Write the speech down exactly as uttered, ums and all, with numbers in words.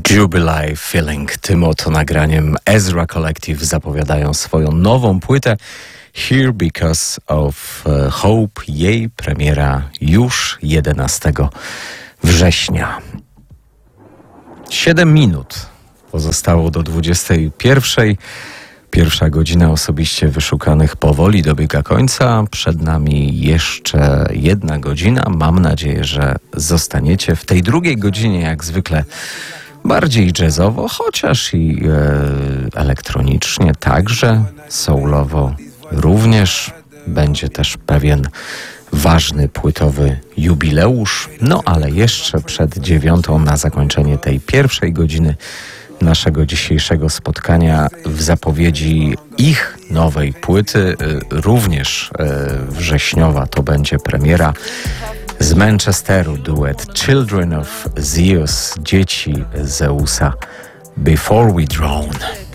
Jubilee Feeling. Tym oto nagraniem Ezra Collective zapowiadają swoją nową płytę Here Because of Hope. Jej premiera już jedenastego września. Siedem minut pozostało do dwudziestej pierwszej. Pierwsza godzina osobiście wyszukanych powoli dobiega końca. Przed nami jeszcze jedna godzina. Mam nadzieję, że zostaniecie w tej drugiej godzinie jak zwykle bardziej jazzowo, chociaż i e, elektronicznie także, soulowo również. Będzie też pewien ważny płytowy jubileusz. No ale jeszcze przed dziewiątą na zakończenie tej pierwszej godziny naszego dzisiejszego spotkania w zapowiedzi ich nowej płyty, również wrześniowa to będzie premiera. Z Manchesteru duet Children of Zeus, dzieci Zeusa, Before We Drown.